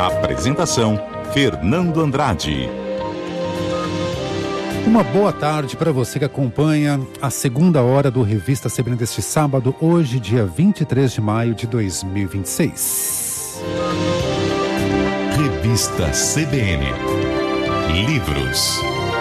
Apresentação: Fernando Andrade. Uma boa tarde para você que acompanha a segunda hora do Revista CBN deste sábado, hoje, dia 23 de maio de 2026. Revista CBN. Livros.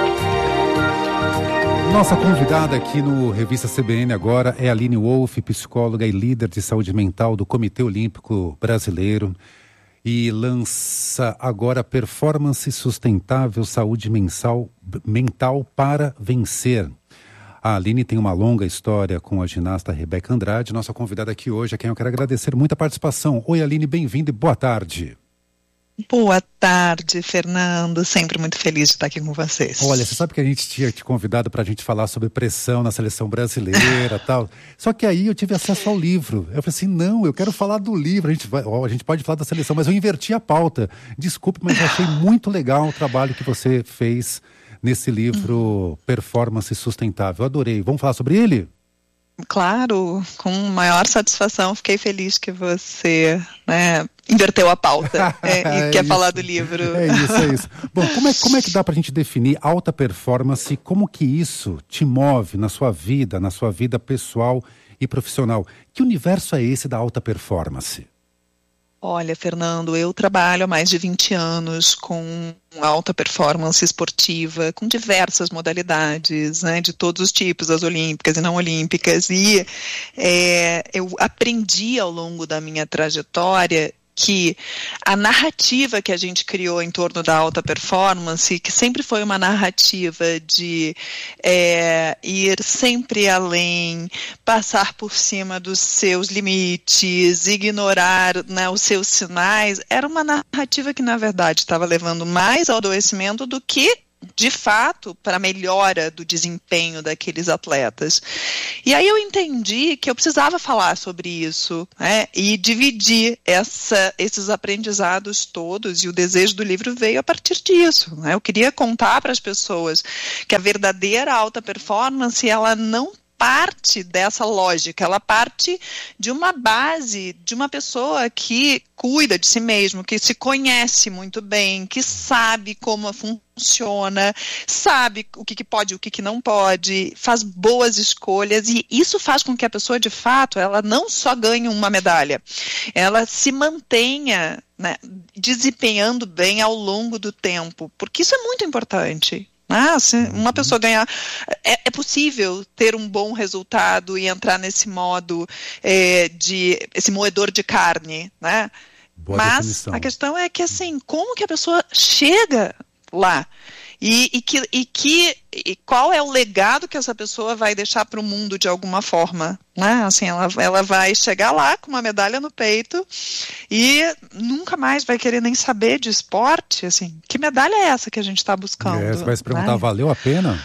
Nossa convidada aqui no Revista CBN agora é Aline Wolff, psicóloga e líder de saúde mental do Comitê Olímpico Brasileiro, e lança agora Performance Sustentável Saúde Mental para Vencer. A Aline tem uma longa história com a ginasta Rebeca Andrade, nossa convidada aqui hoje, a quem eu quero agradecer muito a participação. Oi, Aline, bem-vinda e boa tarde. Boa tarde, Fernando. Sempre muito feliz de estar aqui com vocês. Olha, você sabe que a gente tinha te convidado para a gente falar sobre pressão na seleção brasileira e tal. Só que aí eu tive acesso ao livro. Eu falei assim, não, eu quero falar do livro. A gente pode falar da seleção, mas eu inverti a pauta. Desculpe, mas eu achei muito legal o trabalho que você fez nesse livro Performance Sustentável. Eu adorei. Vamos falar sobre ele? Claro, com maior satisfação. Fiquei feliz que você inverteu a pauta e quer falar do livro. É isso. Bom, como é que dá pra gente definir alta performance? Como que isso te move na sua vida pessoal e profissional? Que universo é esse da alta performance? Olha, Fernando, eu trabalho há mais de 20 anos com alta performance esportiva, com diversas modalidades, de todos os tipos, as olímpicas e não olímpicas, e eu aprendi ao longo da minha trajetória que a narrativa que a gente criou em torno da alta performance, que sempre foi uma narrativa de ir sempre além, passar por cima dos seus limites, ignorar os seus sinais, era uma narrativa que, na verdade, estava levando mais ao adoecimento do que, de fato, para a melhora do desempenho daqueles atletas. E aí eu entendi que eu precisava falar sobre isso, e dividir esses aprendizados todos, e o desejo do livro veio a partir disso. Eu queria contar para as pessoas que a verdadeira alta performance, ela não parte dessa lógica, ela parte de uma base, de uma pessoa que cuida de si mesmo, que se conhece muito bem, que sabe como funciona, sabe o que pode e o que não pode, faz boas escolhas, e isso faz com que a pessoa, de fato, ela não só ganhe uma medalha, ela se mantenha desempenhando bem ao longo do tempo, porque isso é muito importante. Se uma pessoa ganhar, é possível ter um bom resultado e entrar nesse modo esse moedor de carne, Boa mas definição. A questão é que, assim, como que a pessoa chega lá? E qual é o legado que essa pessoa vai deixar para o mundo de alguma forma, Assim, ela vai chegar lá com uma medalha no peito e nunca mais vai querer nem saber de esporte, assim. Que medalha é essa que a gente está buscando? Você vai se perguntar, valeu a pena?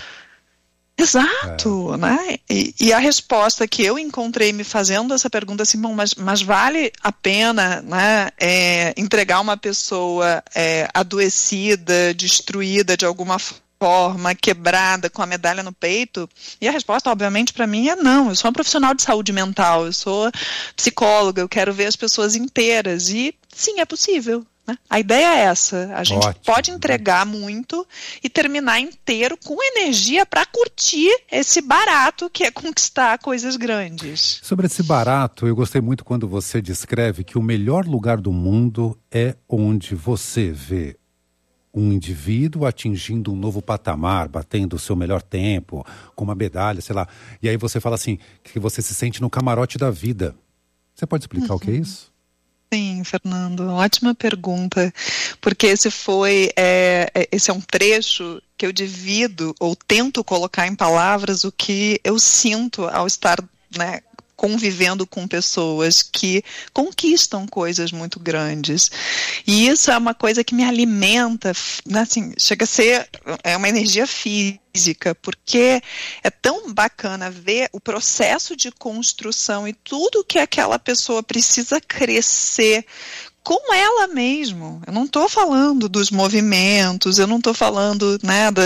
Exato, E a resposta que eu encontrei me fazendo essa pergunta, assim, bom, mas vale a pena, entregar uma pessoa adoecida, destruída de alguma forma, quebrada, com a medalha no peito? E a resposta, obviamente, para mim é não. Eu sou uma profissional de saúde mental, eu sou psicóloga, eu quero ver as pessoas inteiras, e sim, é possível. A ideia é essa, a gente pode entregar muito e terminar inteiro com energia para curtir esse barato que é conquistar coisas grandes. Sobre esse barato, eu gostei muito quando você descreve que o melhor lugar do mundo é onde você vê um indivíduo atingindo um novo patamar, batendo o seu melhor tempo, com uma medalha, sei lá. E aí você fala assim, que você se sente no camarote da vida. Você pode explicar o que é isso? Sim, Fernando, ótima pergunta, porque esse é um trecho que eu divido ou tento colocar em palavras o que eu sinto ao estar, convivendo com pessoas que conquistam coisas muito grandes. E isso é uma coisa que me alimenta, assim, chega a ser uma energia física, porque é tão bacana ver o processo de construção e tudo que aquela pessoa precisa crescer com ela mesmo. Eu não estou falando dos movimentos, eu não estou falando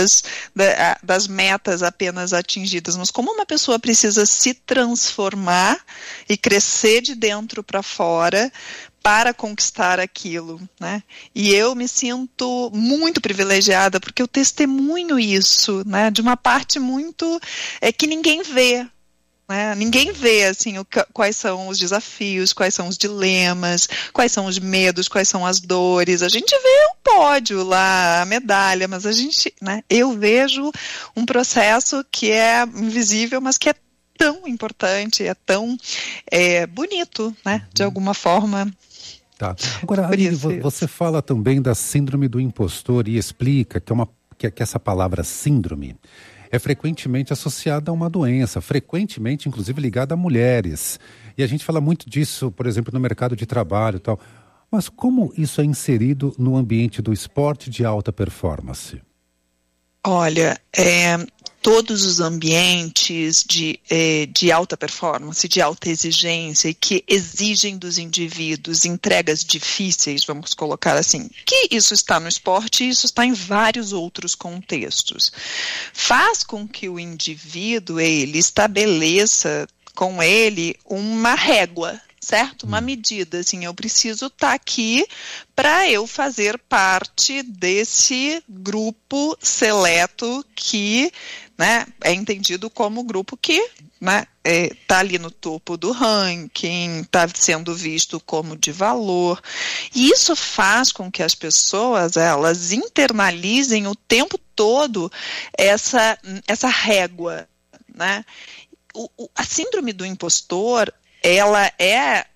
das metas apenas atingidas, mas como uma pessoa precisa se transformar e crescer de dentro para fora para conquistar aquilo, né? E eu me sinto muito privilegiada porque eu testemunho isso, né? De uma parte muito que ninguém vê. Né? Ninguém vê assim, quais são os desafios, quais são os dilemas, quais são os medos, quais são as dores. A gente vê o pódio lá, a medalha, mas eu vejo um processo que é invisível, mas que é tão importante, é tão bonito, né? De alguma forma. Tá. Agora, Aline, você fala também da síndrome do impostor e explica que essa palavra síndrome é frequentemente associada a uma doença, frequentemente, inclusive, ligada a mulheres. E a gente fala muito disso, por exemplo, no mercado de trabalho e tal. Mas como isso é inserido no ambiente do esporte de alta performance? Olha, todos os ambientes de alta performance, de alta exigência e que exigem dos indivíduos entregas difíceis, vamos colocar assim, que isso está no esporte e isso está em vários outros contextos, faz com que o indivíduo, ele estabeleça com ele uma régua, certo? Uma medida, assim, eu preciso estar aqui para eu fazer parte desse grupo seleto que, né, é entendido como grupo que, né, está ali no topo do ranking, está sendo visto como de valor. E isso faz com que as pessoas, elas internalizem o tempo todo essa régua, né? A síndrome do impostor, ela é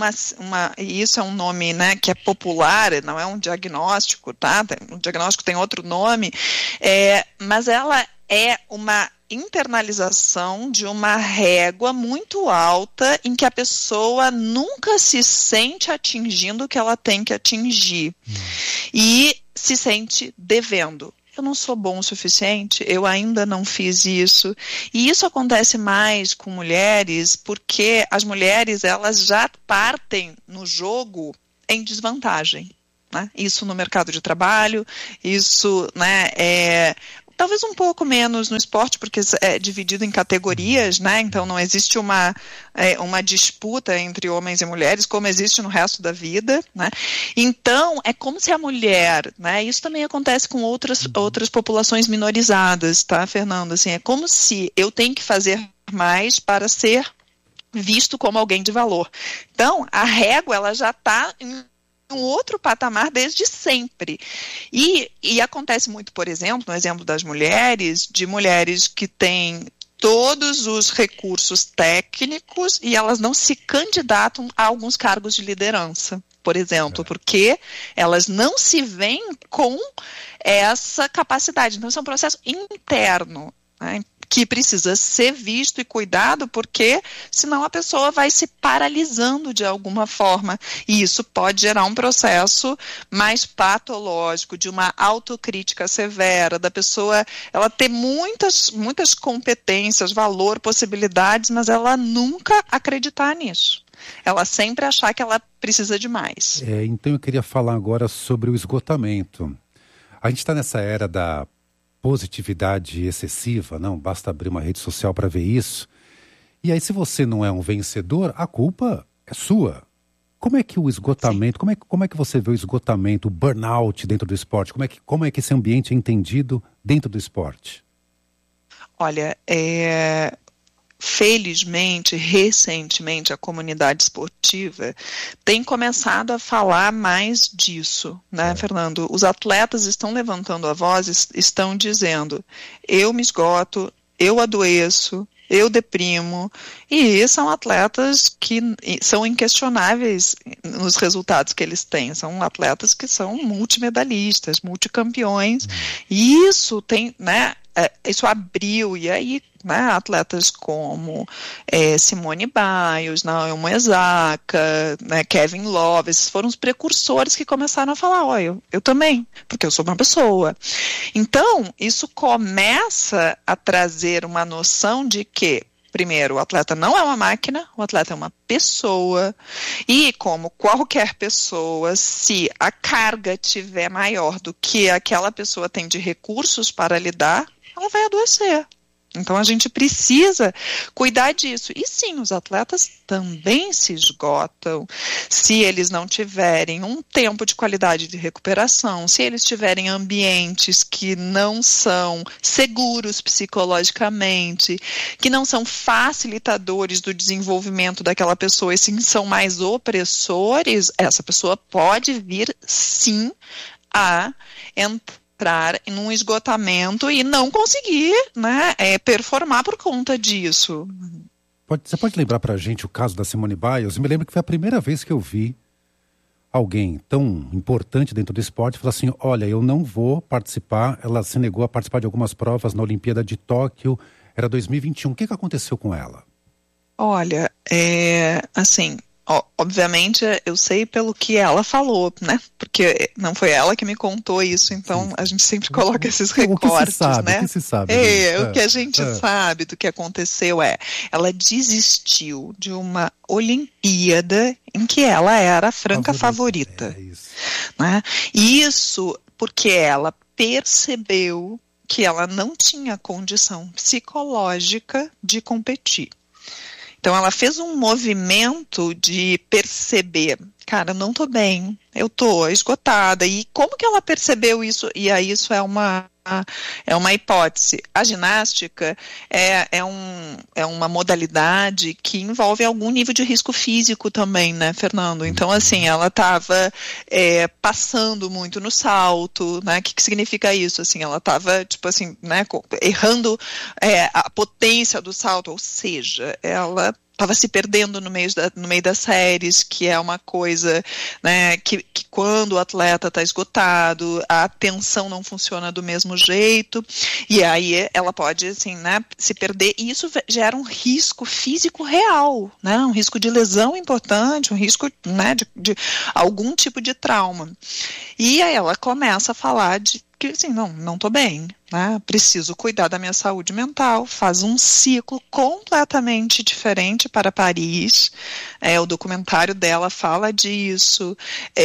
e isso é um nome, né, que é popular, não é um diagnóstico, tá? O diagnóstico tem outro nome, mas ela é uma internalização de uma régua muito alta em que a pessoa nunca se sente atingindo o que ela tem que atingir e se sente devendo. Eu não sou bom o suficiente, eu ainda não fiz isso. E isso acontece mais com mulheres, porque as mulheres, elas já partem no jogo em desvantagem, né? Isso no mercado de trabalho, isso, né, talvez um pouco menos no esporte, porque é dividido em categorias, né? Então não existe uma disputa entre homens e mulheres, como existe no resto da vida, né? Então, é como se a mulher, né? Isso também acontece com outras populações minorizadas, tá, Fernando? Assim, é como se eu tenho que fazer mais para ser visto como alguém de valor. Então, a régua, ela já está em um outro patamar desde sempre. E acontece muito, por exemplo, no exemplo das mulheres, de mulheres que têm todos os recursos técnicos e elas não se candidatam a alguns cargos de liderança, por exemplo, porque elas não se veem com essa capacidade. Então, isso é um processo interno, né, que precisa ser visto e cuidado, porque senão a pessoa vai se paralisando de alguma forma. E isso pode gerar um processo mais patológico, de uma autocrítica severa, da pessoa ela ter muitas competências, valor, possibilidades, mas ela nunca acreditar nisso. Ela sempre achar que ela precisa de mais. Então eu queria falar agora sobre o esgotamento. A gente está nessa era da positividade excessiva, não basta abrir uma rede social para ver isso. E aí, se você não é um vencedor, a culpa é sua. Como é que o esgotamento, como é que você vê o esgotamento, o burnout dentro do esporte? Como é que esse ambiente é entendido dentro do esporte? Olha, felizmente, recentemente, a comunidade esportiva tem começado a falar mais disso, né, Fernando? Os atletas estão levantando a voz, estão dizendo, eu me esgoto, eu adoeço, eu deprimo, e são atletas que são inquestionáveis nos resultados que eles têm, são atletas que são multimedalistas, multicampeões, e isso tem, né, isso abriu, e aí, né, atletas como Simone Biles, Naomi Osaka, né, Kevin Love, esses foram os precursores que começaram a falar, olha, eu também, porque eu sou uma pessoa. Então, isso começa a trazer uma noção de que, primeiro, o atleta não é uma máquina, o atleta é uma pessoa, e como qualquer pessoa, se a carga tiver maior do que aquela pessoa tem de recursos para lidar, ela vai adoecer. Então a gente precisa cuidar disso. E sim, os atletas também se esgotam se eles não tiverem um tempo de qualidade de recuperação, se eles tiverem ambientes que não são seguros psicologicamente, que não são facilitadores do desenvolvimento daquela pessoa e sim são mais opressores, essa pessoa pode vir sim a entrar em um esgotamento e não conseguir, né, performar por conta disso. Você pode lembrar pra gente o caso da Simone Biles? Eu me lembro que foi a primeira vez que eu vi alguém tão importante dentro do esporte falar assim, olha, eu não vou participar. Ela se negou a participar de algumas provas na Olimpíada de Tóquio, era 2021. O que aconteceu com ela? Olha, assim, obviamente eu sei pelo que ela falou, né? Porque não foi ela que me contou isso, então a gente sempre coloca esses recortes, né? O que se sabe? O que a gente sabe do que aconteceu ela desistiu de uma Olimpíada em que ela era a franca favorita. Né? Isso porque ela percebeu que ela não tinha condição psicológica de competir. Então, ela fez um movimento de perceber, cara, eu não estou bem, eu estou esgotada. E como que ela percebeu isso? E aí isso é uma hipótese. A ginástica é uma modalidade que envolve algum nível de risco físico também, né, Fernando? Então, assim, ela estava passando muito no salto, né? O que significa isso? Assim, ela estava, tipo assim, né, errando a potência do salto, ou seja, ela estava se perdendo no meio das séries, que é uma coisa, né, que quando o atleta está esgotado, a atenção não funciona do mesmo jeito, e aí ela pode, assim, né, se perder, e isso gera um risco físico real, né, um risco de lesão importante, um risco, né, de algum tipo de trauma. E aí ela começa a falar que assim, não estou bem, né? Preciso cuidar da minha saúde mental, faz um ciclo completamente diferente para Paris, o documentário dela fala disso,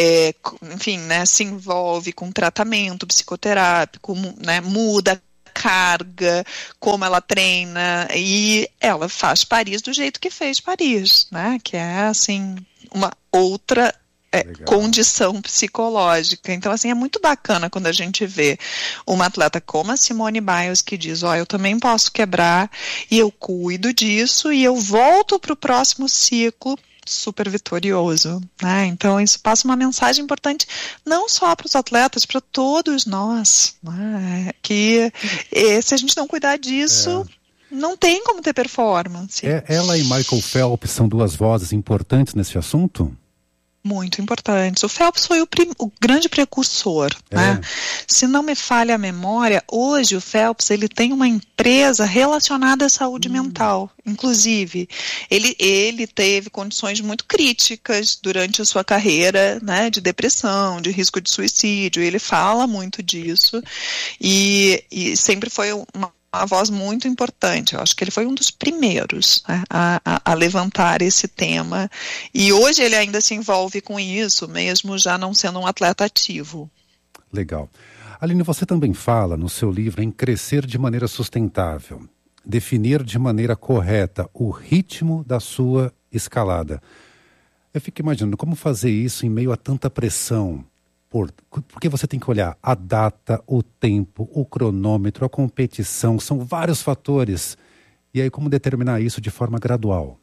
enfim, né, se envolve com tratamento psicoterápico, né, muda a carga, como ela treina, e ela faz Paris do jeito que fez Paris, né, que é assim, uma outra condição psicológica. Então, assim, é muito bacana quando a gente vê uma atleta como a Simone Biles que diz, eu também posso quebrar e eu cuido disso e eu volto para o próximo ciclo super vitorioso, né? Então isso passa uma mensagem importante não só para os atletas, para todos nós, né? Que se a gente não cuidar disso, não tem como ter performance. Ela e Michael Phelps são duas vozes importantes nesse assunto? Muito importantes. O Phelps foi o grande precursor, né? Se não me falha a memória, hoje o Phelps ele tem uma empresa relacionada à saúde mental. Inclusive, ele teve condições muito críticas durante a sua carreira, né, de depressão, de risco de suicídio. Ele fala muito disso e sempre foi uma voz muito importante. Eu acho que ele foi um dos primeiros, né, a levantar esse tema. E hoje ele ainda se envolve com isso, mesmo já não sendo um atleta ativo. Legal. Aline, você também fala no seu livro em crescer de maneira sustentável, definir de maneira correta o ritmo da sua escalada. Eu fico imaginando como fazer isso em meio a tanta pressão. Porque você tem que olhar a data, o tempo, o cronômetro, a competição, são vários fatores. E aí como determinar isso de forma gradual?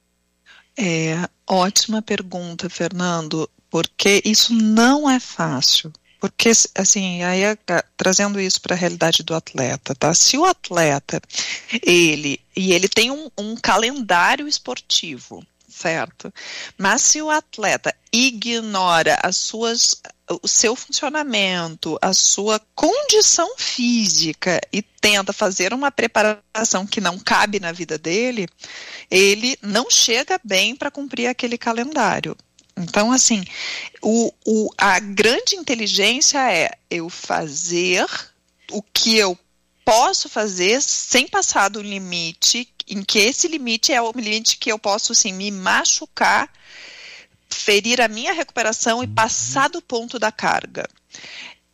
Ótima pergunta, Fernando, porque isso não é fácil. Porque, assim, aí trazendo isso para a realidade do atleta, tá? Se o atleta, ele tem um calendário esportivo, certo? Mas se o atleta ignora o seu funcionamento, a sua condição física e tenta fazer uma preparação que não cabe na vida dele, ele não chega bem para cumprir aquele calendário. Então, assim, a grande inteligência é eu fazer o que eu posso fazer sem passar do limite, em que esse limite é o limite que eu posso, assim, me machucar, ferir a minha recuperação e passar do ponto da carga.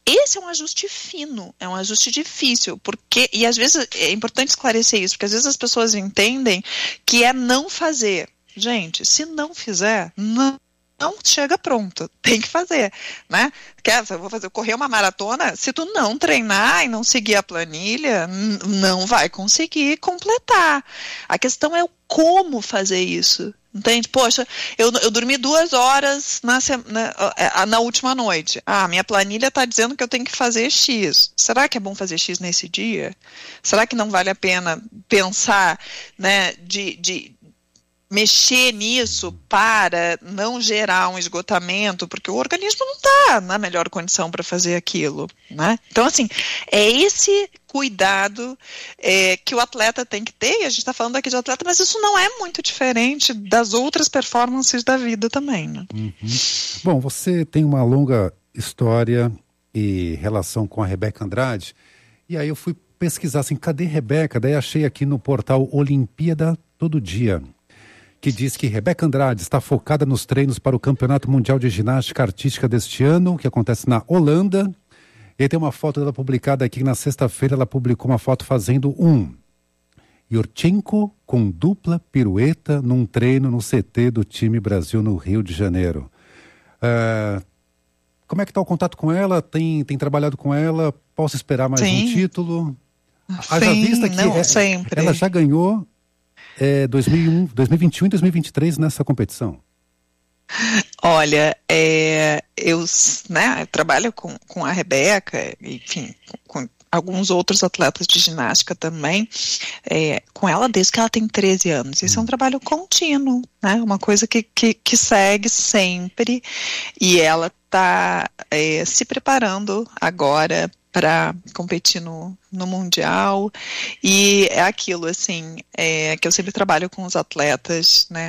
esse é um ajuste fino, é um ajuste difícil, porque, e às vezes é importante esclarecer isso, porque às vezes as pessoas entendem que é não fazer. Gente, se não fizer, não chega pronto, tem que fazer, né? Eu vou correr uma maratona, se tu não treinar e não seguir a planilha, não vai conseguir completar. A questão é o como fazer isso, entende? Poxa, eu dormi 2 horas na última noite. Minha planilha está dizendo que eu tenho que fazer X. Será que é bom fazer X nesse dia? Será que não vale a pena pensar, né, de mexer nisso para não gerar um esgotamento, porque o organismo não está na melhor condição para fazer aquilo, né? Então, assim, é esse cuidado que o atleta tem que ter, e a gente está falando aqui de atleta, mas isso não é muito diferente das outras performances da vida também, né? Uhum. Bom, você tem uma longa história e relação com a Rebeca Andrade, e aí eu fui pesquisar assim, cadê Rebeca? Daí achei aqui no portal Olimpíada Todo Dia, que diz que Rebeca Andrade está focada nos treinos para o Campeonato Mundial de Ginástica Artística deste ano, que acontece na Holanda. E aí tem uma foto dela publicada aqui, na sexta-feira ela publicou uma foto fazendo um Yurchenko com dupla pirueta num treino no CT do time Brasil no Rio de Janeiro. Como é que está o contato com ela? Tem trabalhado com ela? Posso esperar mais um título? Haja vista que sempre. Ela já ganhou 2021 e 2023 nessa competição. Olha, eu trabalho com a Rebeca, enfim, com alguns outros atletas de ginástica também, com ela desde que ela tem 13 anos. Isso é um trabalho contínuo, né? Uma coisa que segue sempre, e ela está se preparando agora para competir no Mundial, e é aquilo, assim, que eu sempre trabalho com os atletas, né?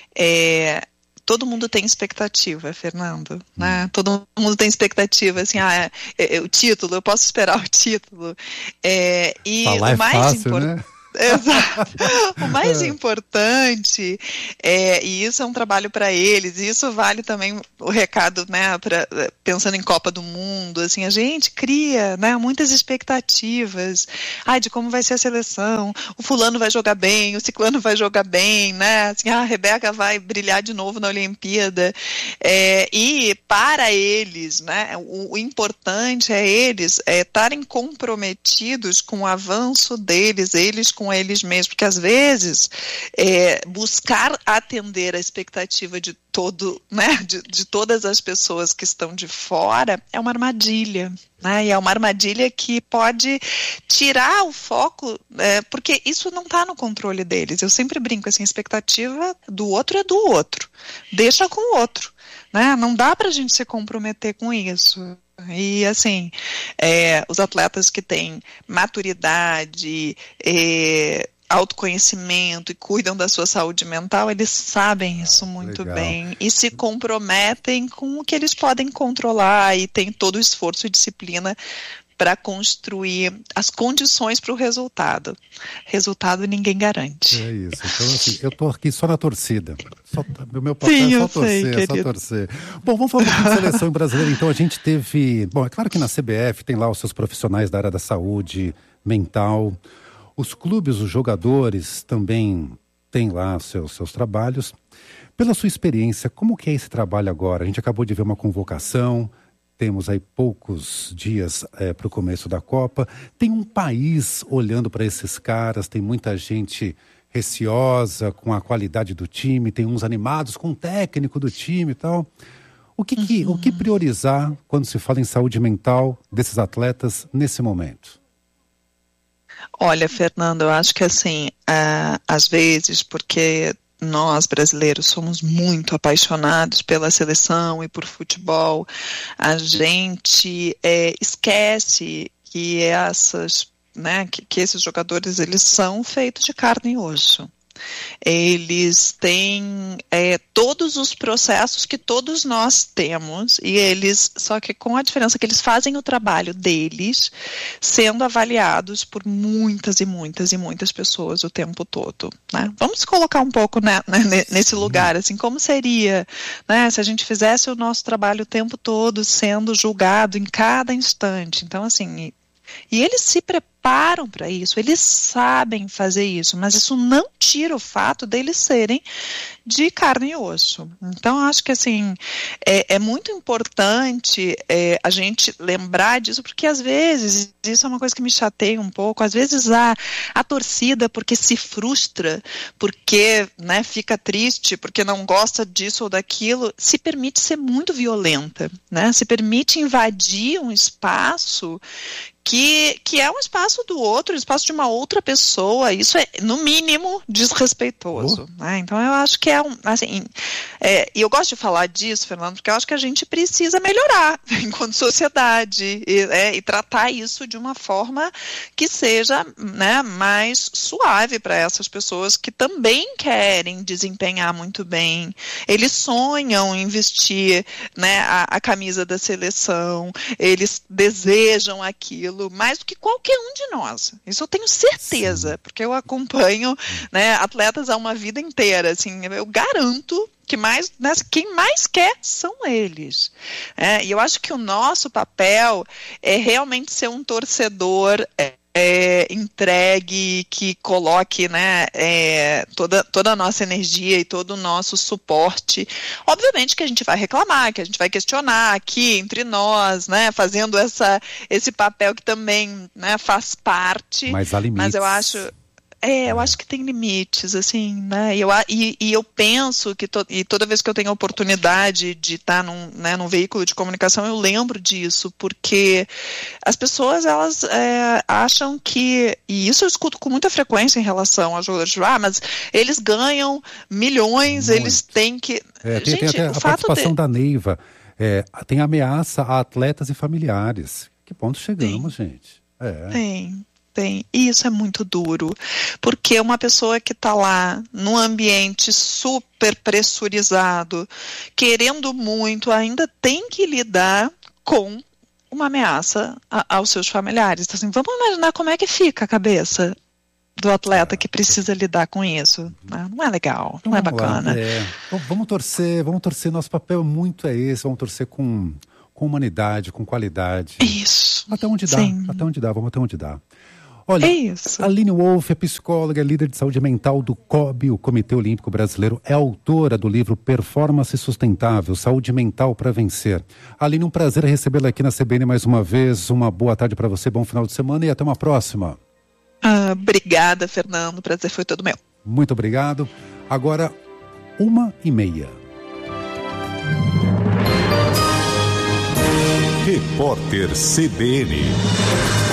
Todo mundo tem expectativa, Fernando, né? Todo mundo tem expectativa, assim, o título, eu posso esperar o título. E falar o mais fácil, importante, né? Exato. O mais importante, e isso é um trabalho para eles, e isso vale também o recado, né, pensando em Copa do Mundo, assim, a gente cria, né, muitas expectativas, de como vai ser a seleção, o fulano vai jogar bem, o ciclano vai jogar bem, né, assim, a Rebeca vai brilhar de novo na Olimpíada, e para eles, né, o importante é eles estarem comprometidos com o avanço deles, eles com eles mesmos, porque às vezes buscar atender a expectativa de de todas as pessoas que estão de fora é uma armadilha, né? E é uma armadilha que pode tirar o foco, porque isso não está no controle deles. Eu sempre brinco assim, a expectativa do outro é do outro, deixa com o outro, né? Não dá para a gente se comprometer com isso. E assim, os atletas que têm maturidade, autoconhecimento e cuidam da sua saúde mental, eles sabem isso muito legal. bem e se comprometem com o que eles podem controlar e tem todo o esforço e disciplina para construir as condições para o resultado. Resultado ninguém garante. É isso. Então, assim, eu estou aqui só na torcida. Meu papel é só torcer, é só torcer. Bom, vamos falar um pouquinho de seleção brasileira. Então, a gente teve... Bom, é claro que na CBF tem lá os seus profissionais da área da saúde mental. Os clubes, os jogadores também têm lá seus trabalhos. Pela sua experiência, como que é esse trabalho agora? A gente acabou de ver uma convocação... Temos aí poucos dias para o começo da Copa. Tem um país olhando para esses caras, tem muita gente receosa com a qualidade do time, tem uns animados com o técnico do time e tal. O que priorizar quando se fala em saúde mental desses atletas nesse momento? Olha, Fernando, eu acho que assim, às vezes, porque nós brasileiros somos muito apaixonados pela seleção e por futebol, a gente esquece que que esses jogadores, eles são feitos de carne e osso. eles têm todos os processos que todos nós temos, e eles, só que com a diferença que eles fazem o trabalho deles sendo avaliados por muitas e muitas e muitas pessoas o tempo todo, né? Vamos colocar um pouco nesse lugar, assim, como seria, né, se a gente fizesse o nosso trabalho o tempo todo sendo julgado em cada instante. Então, assim, e eles se preparam para isso, eles sabem fazer isso, mas isso não tira o fato deles serem de carne e osso. Então, acho que assim, é muito importante a gente lembrar disso, porque às vezes, isso é uma coisa que me chateia um pouco, às vezes a torcida, porque se frustra, porque, né, fica triste, porque não gosta disso ou daquilo, se permite ser muito violenta, né? Se permite invadir um espaço que é um espaço do outro, um espaço de uma outra pessoa. Isso é, no mínimo, desrespeitoso. Né? Então, eu acho que e eu gosto de falar disso, Fernando, porque eu acho que a gente precisa melhorar enquanto sociedade e tratar isso de uma forma que seja, né, mais suave para essas pessoas que também querem desempenhar muito bem. Eles sonham em vestir, né, a camisa da seleção, eles desejam aquilo mais do que qualquer um de nós. Isso eu tenho certeza, porque eu acompanho, né, atletas há uma vida inteira. Assim, eu garanto que quem mais quer são eles. E eu acho que o nosso papel é realmente ser um torcedor entregue, que coloque, né, toda a nossa energia e todo o nosso suporte. Obviamente que a gente vai reclamar, que a gente vai questionar aqui entre nós, né, fazendo esse papel que também, né, faz parte. Mas há limites. Mas eu acho que tem limites, assim, né, e eu penso que toda vez que eu tenho a oportunidade de estar num veículo de comunicação, eu lembro disso, porque as pessoas, elas acham que, e isso eu escuto com muita frequência em relação a jogadores de futebol, mas eles ganham milhões, muito. Eles têm que... Gente, tem até a participação da Neiva, tem ameaça a atletas e familiares. Que ponto chegamos, gente? Tem, e isso é muito duro, porque uma pessoa que está lá num ambiente super pressurizado, querendo muito, ainda tem que lidar com uma ameaça aos seus familiares. Então, assim, vamos imaginar como é que fica a cabeça do atleta que precisa lidar com isso. Não é legal, não é bacana. Vamos torcer, nosso papel muito é esse, vamos torcer com humanidade, com qualidade. Isso. Até onde dá, sim. Vamos até onde dá. Olha, a Aline Wolff é psicóloga, líder de saúde mental do COB, o Comitê Olímpico Brasileiro, é autora do livro Performance Sustentável, Saúde Mental para Vencer. Aline, um prazer recebê-la aqui na CBN mais uma vez. Uma boa tarde para você, bom final de semana e até uma próxima. Obrigada, Fernando, o prazer foi todo meu. Muito obrigado. Agora, 1h30. Repórter CBN.